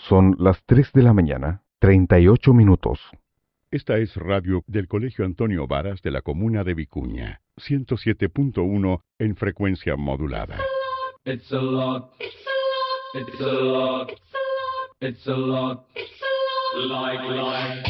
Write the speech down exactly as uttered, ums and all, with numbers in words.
Son las tres de la mañana, treinta y ocho minutos. Esta es radio del Colegio Antonio Varas de la comuna de Vicuña, ciento siete punto uno en frecuencia modulada. It's a lot. It's a lot. It's a lot. It's a lot. It's a lot. Like, like.